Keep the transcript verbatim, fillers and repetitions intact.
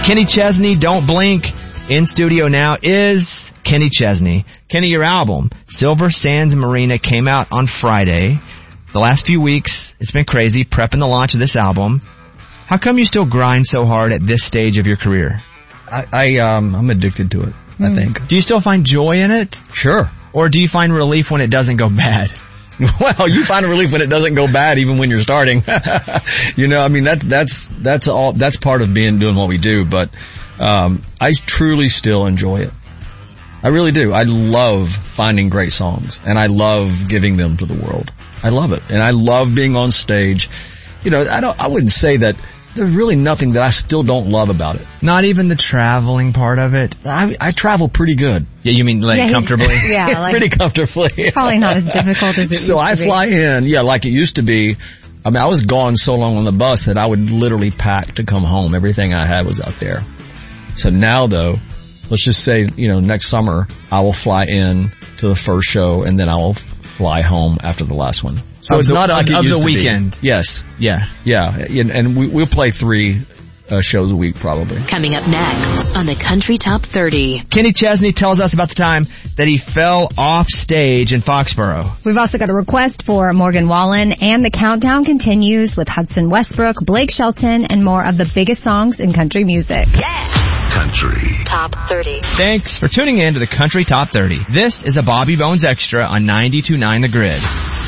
Kenny Chesney, Don't Blink. In studio now is Kenny Chesney. Kenny, your album, Silver Sands Marina, came out on Friday. The last few weeks, it's been crazy prepping the launch of this album. How come you still grind so hard at this stage of your career? I, I um, I'm addicted to it, mm. I think. Do you still find joy in it? Sure. Or do you find relief when it doesn't go bad? Well, you find relief when it doesn't go bad, even when you're starting. You know, I mean, that, that's, that's all, that's part of being, doing what we do, but, um, I truly still enjoy it. I really do. I love finding great songs, and I love giving them to the world. I love it. And I love being on stage. You know, I don't, I wouldn't say that there's really nothing that I still don't love about it. Not even the traveling part of it? I, I travel pretty good. Yeah, you mean like yeah, comfortably? Yeah, like pretty comfortably. Probably not as difficult as it So used I to be. fly in, yeah, like it used to be. I mean, I was gone so long on the bus that I would literally pack to come home. Everything I had was out there. So now though, let's just say, you know, next summer I will fly in to the first show and then I will fly home after the last one. So of it's the, not like of, it of used the to be. weekend. Yes. Yeah. Yeah. And, and we, we'll play three uh, shows a week probably. Coming up next on the Country Top thirty. Kenny Chesney tells us about the time that he fell off stage in Foxborough. We've also got a request for Morgan Wallen, and the countdown continues with Hudson Westbrook, Blake Shelton, and more of the biggest songs in country music. Yeah! Country Top thirty. Thanks for tuning in to the Country Top thirty. This is a Bobby Bones Extra on ninety-two point nine The Grid.